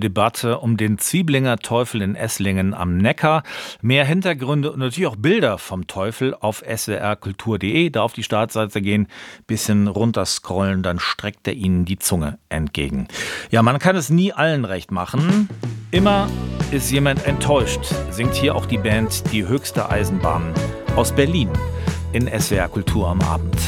Debatte um den Zwieblinger Teufel in Esslingen am Neckar. Mehr Hintergründe und natürlich auch Bilder vom Teufel auf swrkultur.de. Da auf die Startseite gehen, bisschen runterscrollen, dann streckt er Ihnen die Zunge entgegen. Ja, man kann es nie allen recht machen. Immer ist jemand enttäuscht, singt hier auch die Band Die höchste Eisenbahn aus Berlin in SWR Kultur am Abend.